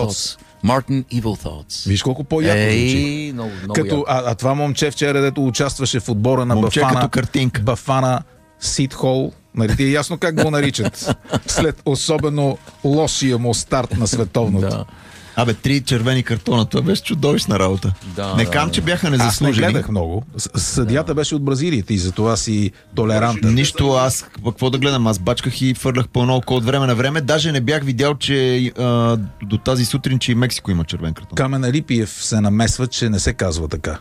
Martin Evil Thoughts. Виж колко по-яко звучи. Много като, това момче вчера, дето участваше в отбора на Бафана Сит Хол, нали ти е ясно как го наричат след особено лошия му старт на световното. Да. 3 червени картона, това беше чудовищна работа. Не кам, че бяха незаслужени. Аз не гледах много. Съдията беше от Бразилията и затова си толерантен. Нищо, аз какво да гледам? Аз бачках и фърлях пълно око от време на време. Даже не бях видял, че до тази сутрин, че и Мексико има червен картон. Камен Алипиев се намесва, че не се казва така.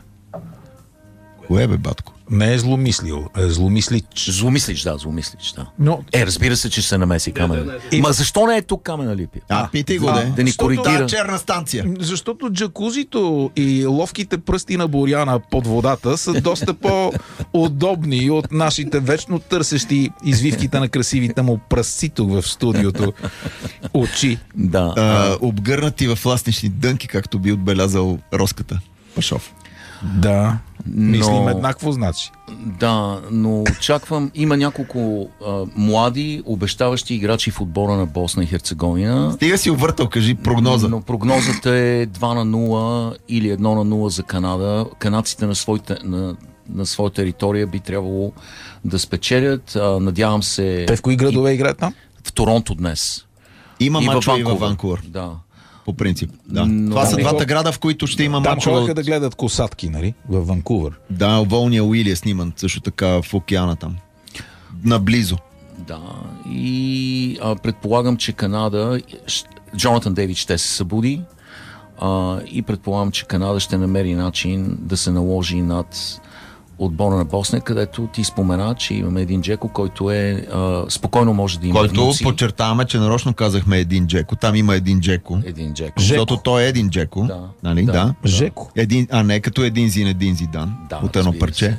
Кое бе, батко? Не е зломислил, е зломислич. Зломислич, да. Но... разбира се, че се намеси Камен. Ма защо не е тук Камен Алипиев? Питай го, да ни коригира. Черна станция. Защото джакузито и ловките пръсти на Боряна под водата са доста по-удобни от нашите вечно търсещи извивките на красивите му пръсци тук в студиото очи. Да. Обгърнати в ластични дънки, както би отбелязал Роската Пашов. Да, мислим еднакво, значи. Да, но очаквам, има няколко млади, обещаващи играчи в отбора на Босна и Херцеговина. Стига си обвъртал, кажи прогноза. Но прогнозата е 2-0 или 1-0 за Канада. Канадците на своя територия би трябвало да спечелят. Надявам се... Те в кои градове играят там? В Торонто днес. Има мачове и във Ванкувър. Да. По принцип. Да. Това са двата града, в които ще има мачове. Там ходеха да гледат косатки, нали? В Ванкувър. Да, Волния Уили е сниман също така в океана там. Наблизо. Да. И предполагам, че Канада... Джонатан Дейвид ще се събуди и предполагам, че Канада ще намери начин да се наложи над отбора на Босна, където ти спомена, че имаме един Джеко, който спокойно може да има който внуци. Подчертаваме, че нарочно казахме един Джеко. Там има един Джеко. Защото той е един Джеко. Да. Нали? Да. Жеко. Не като един Зидан. От едно парче.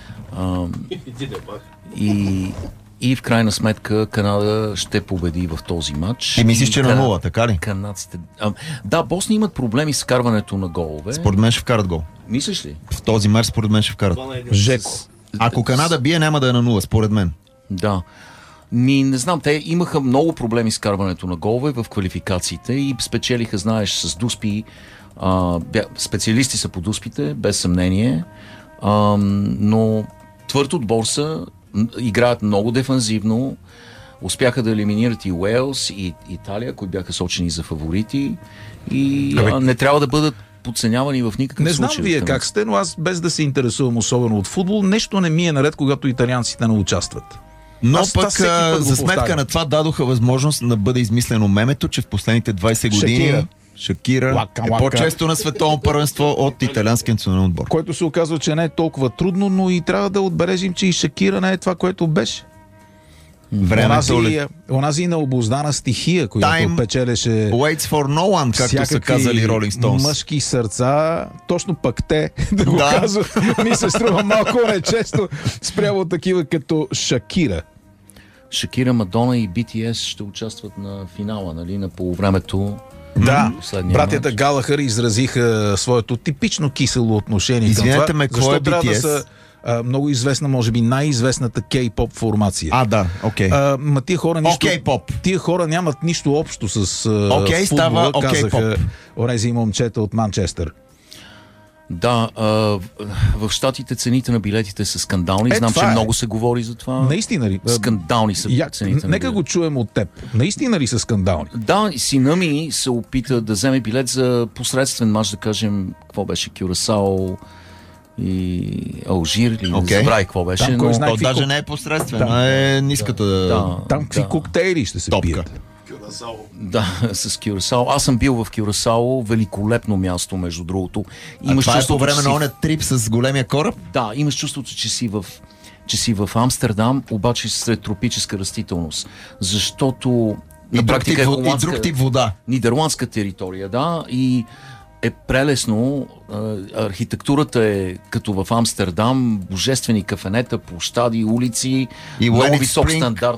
И в крайна сметка Канада ще победи в този матч. Ти мислиш, че на 0, така ли? Канадците... Да, Босни имат проблеми с вкарването на голове. Според мен ще вкарат гол. Мислиш ли? В този матч според мен ще вкарат. Жеко. Ако Канада бие, няма да е на 0, според мен. Да. Не знам, те имаха много проблеми с вкарването на голове в квалификациите и спечелиха, знаеш, с дуспи. Специалисти са по дуспите, без съмнение. Но твърд отбор са, играят много дефанзивно, успяха да елиминират и Уелс, и Италия, които бяха сочени за фаворити и не трябва да бъдат подценявани в никакъв случай. Не знам вие как сте, но аз без да се интересувам особено от футбол, нещо не ми е наред, когато италианците не участват. Но пък за сметка на това дадоха възможност да бъде измислено мемето, че в последните 20 години Шакира е по-често на световно първенство от италианския национален отбор. Което се оказва, че не е толкова трудно, но и трябва да отбележим, че и Шакира не е това, което беше. Онази необуздана стихия, която печелеше waits for no one, както са казали Rolling Stones. Мъжки сърца, точно пък те, да го казват, ми се струва малко нечесто спрямо такива като Шакира. Шакира, Мадона и BTS ще участват на финала, нали, на полувремето. Да, братята Галахър изразиха своето типично кисело отношение към това. Ме, защо е трябва да са много известна, може би най-известната кей-поп формация. Тия хора нямат нищо общо с футбола, казаха онези момчета от Манчестър. Да, в щатите цените на билетите са скандални. Знам, че много се говори за това. Наистина ли? Скандални са цените. Нека го чуем от теб. Наистина ли са скандални? Да, сина ми се опита да вземе билет за посредствен мач, да кажем, какво беше, Кюрасао и Алжир, или не забравя какво беше. То даже не е посредствен, е ниската. Там какви коктейли ще се пият? Да, с Кюрасао. Аз съм бил в Кюрасао, великолепно място, между другото. Това е по време на оня трип с големия кораб? Да, имаш чувството, че си в Амстердам, обаче сред тропическа растителност. Защото на практика и друг тип вода. Нидерландска територия, да, и е прелесно. Архитектурата е като в Амстердам, божествени кафенета, площади, улици, и много висок стандарт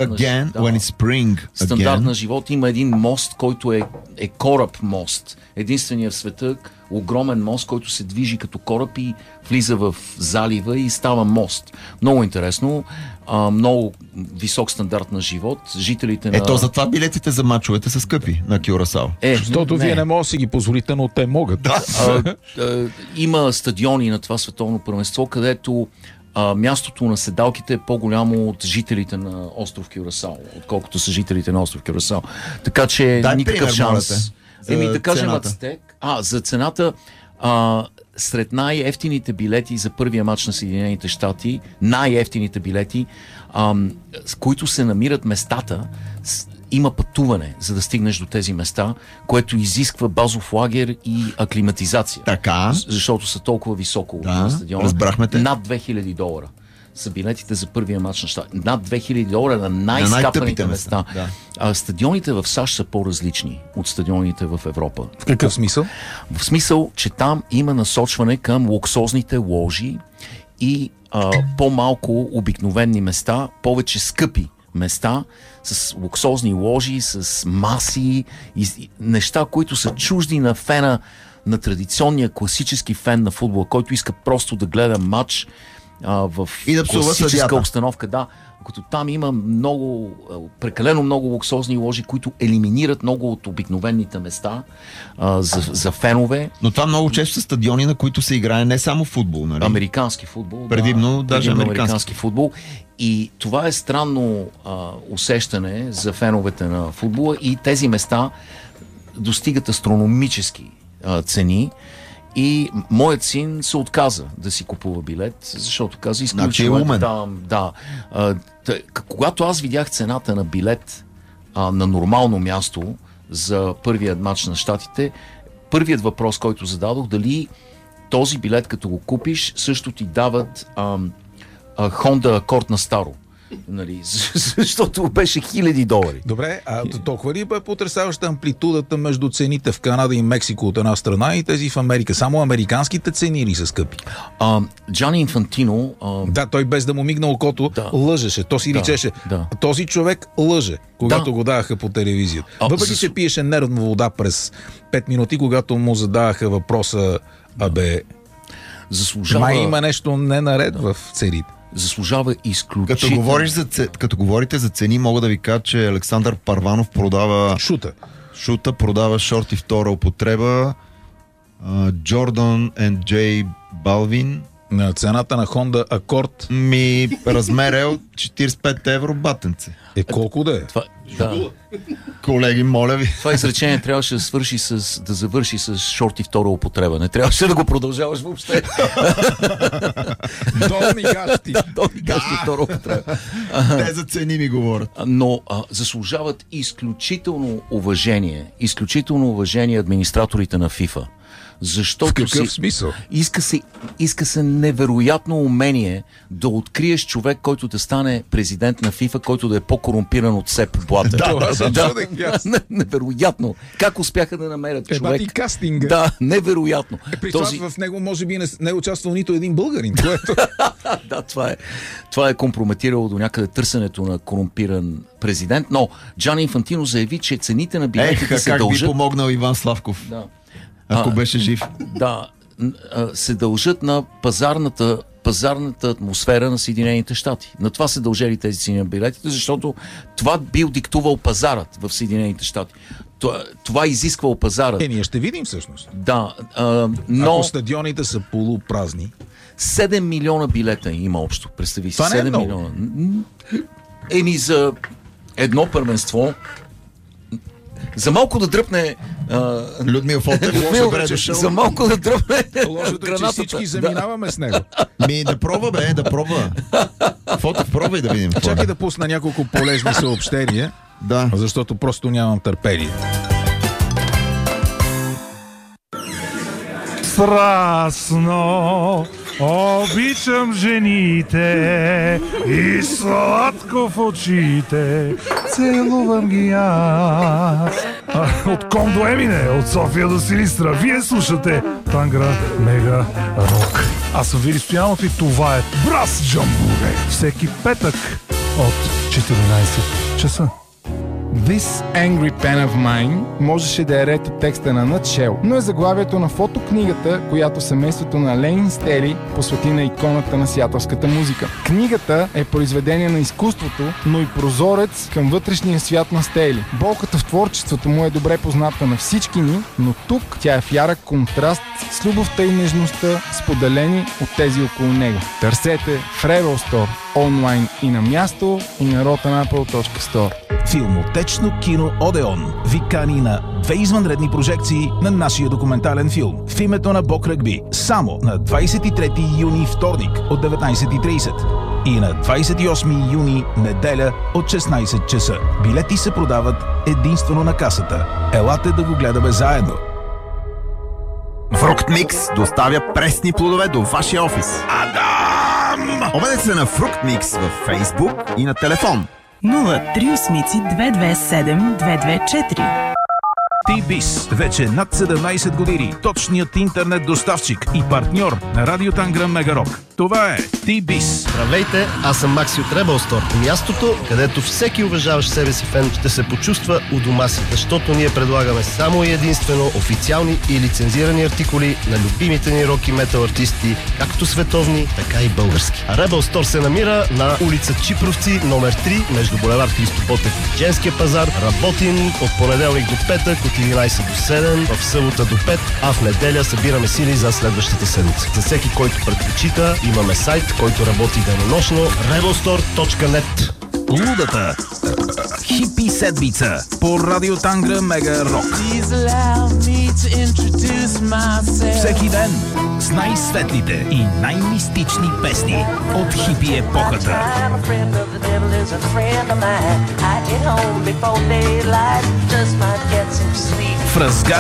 стандарт на живот. Има един мост, който е кораб мост. Единственият в света, огромен мост, който се движи като кораб и влиза в залива и става мост. Много интересно, много висок стандарт на живот. Жителите на... Ето, затова билетите за мачовете са скъпи на Кюрасао. Защото вие не можете да си ги позволите, но те могат. Има стадиони на това световно първенство, където мястото на седалките е по-голямо от жителите на остров Кюрасао, отколкото са жителите на остров Кюрасао. Така че никакъв шанс. Да кажем Ацтек. За цената, сред най-ефтините билети за първия матч на Съединените щати, най-ефтините билети, с които се намират местата, има пътуване, за да стигнеш до тези места, което изисква базов лагер и аклиматизация. Така. Защото са толкова високо на стадиона. Разбрахме те. Над $2000 са билетите за първия матч на щати. Над $2000 на най-скапаните места. Да. Стадионите в САЩ са по-различни от стадионите в Европа. В какъв смисъл? В смисъл, че там има насочване към луксозните ложи и по-малко обикновени места, повече скъпи места, с луксозни ложи, с маси и неща, които са чужди на фена, на традиционния класически фен на футбола, който иска просто да гледа матч в класическа обстановка. Да, като там има прекалено много луксозни ложи, които елиминират много от обикновените места за фенове. Но това много често са стадиони, на които се играе не само футбол, нали? Американски футбол. Предимно даже американски футбол. И това е странно усещане за феновете на футбола и тези места достигат астрономически цени. И моят син се отказа да си купува билет, защото каза, изключително. Когато аз видях цената на билет на нормално място за първият матч на щатите, първият въпрос, който зададох, дали този билет, като го купиш, също ти дават Honda Accord на старо. Нали, защото беше $1000. Добре, толкова ли бе потресаваща амплитудата между цените в Канада и Мексико от една страна и тези в Америка? Само американските цени ли са скъпи? Джани Инфантино... Да, той без да му мигна окото лъжеше. То си речеше. Този човек лъже, когато го даваха по телевизията. Въпреки, че пиеше нервна вода през 5 минути, когато му задаваха въпроса, май има нещо ненаред в цените. Заслужава изключително. Като говорите за цени, мога да ви кажа, че Александър Парванов продава шута, продава шорти втора употреба, Jordan and Balvin. На цената на Honda Accord размер е от 45 евро батенце. Колко да е? Колеги, моля ви. Това изречение трябваше да завърши с шорти втора употреба. Не трябваше да го продължаваш въобще. Долни гащи. Долни гащи втора употреба. Те за цени ми говорят. Но заслужават изключително уважение администраторите на FIFA. Защото в какъв смисъл? Иска се невероятно умение да откриеш човек, който да стане президент на FIFA, който да е по-корумпиран от Сеп Блатер. Невероятно. Как успяха да намерят човек? И кастинга. Да, невероятно. В него може би не е участвал нито един българин. Да, това е компрометирало до някъде търсенето на корумпиран президент, но Джани Инфантино заяви, че цените на билетите се дължат... Как би помогнал Иван Славков? Да. Ако беше жив. Да, се дължат на пазарната атмосфера на Съединените щати. На това се дължали тези цени на билетите, защото това бил диктувал пазарът в Съединените щати. Това изисквал пазарът. Ние ще видим всъщност. Да, но... Ако стадионите са полупразни. 7 милиона билета има общо. Представи си. 7 милиона. За едно първенство. За малко да дръпне Людмил Фотев, за малко да дръпне гранатата. Всички заминаваме с него. Да пробва. Фотев, пробва и да видим. Чакай да пусна няколко полезни съобщения, защото просто нямам търпение. Страстно обичам жените и сладко в очите целувам ги аз. От Ком до Емине, от София до Силистра, вие слушате Тангра Мега Рок. Аз съм Вили Стоянов и това е Брас Джамбуре. Всеки петък от 14 часа. This Angry Pen of Mine можеше да е ред от текста на Nutshell, но е заглавието на фотокнигата, която семейството на Ленин Стели посвети на иконата на сиатълската музика. Книгата е произведение на изкуството, но и прозорец към вътрешния свят на Стели. Болката в творчеството му е добре позната на всички ни, но тук тя е в ярък контраст с любовта и нежността, споделени от тези около него. Търсете в Rebel Store онлайн и на място, и на rotanapple.store. Филмотечно кино Одеон ви кани на 2 извънредни прожекции на нашия документален филм в името на Бог Ръгби, само на 23 юни вторник от 19:30 и на 28 юни неделя от 16 часа. Билети се продават единствено на касата. Елате да го гледаме заедно. Фруктмикс доставя пресни плодове до вашия офис. Адам! Обадете се на Фруктмикс във Фейсбук и на телефон 038 227 224. T-Biz, вече над 17 години, точният интернет доставчик и партньор на Радио Тангра Мегарок. Това е T-Biz. Здравейте, аз съм Макси от Rebel Store. Мястото, където всеки уважаващ себе си фен ще се почувства у дома си, защото ние предлагаме само и единствено официални и лицензирани артикули на любимите ни рок и метал артисти, както световни, така и български. А Rebel Store се намира на улица Чипровци, номер 3, между булевард Христо Ботев и Женския пазар. Работим от понеделник до петък, от 11 до 7, в събота до 5, а в неделя събираме сили за следващата седмица. За всеки, който предпочита, имаме сайт, който работи денонощно, rebelstore.net. Лудата хипи седмица по Радио Тангра Мега Рок. Всеки ден с най-светлите и най-мистични песни от хипи епохата. В разгара